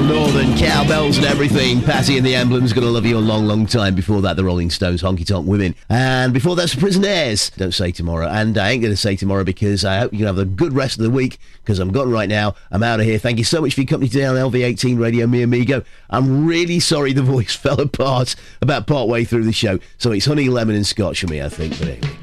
Northern, cowbells and everything. Patty and the Emblems, gonna love you a long, long time. Before that, the Rolling Stones, Honky Tonk Women. And before that's the Prisoners, Don't Say Tomorrow. And I ain't gonna say tomorrow because I hope you can have a good rest of the week, because I'm gone right now. I'm out of here. Thank you so much for your company today on LV18 Radio, mi amigo. I'm really sorry the voice fell apart about part way through the show. So it's honey, lemon and scotch for me, I think. But anyway.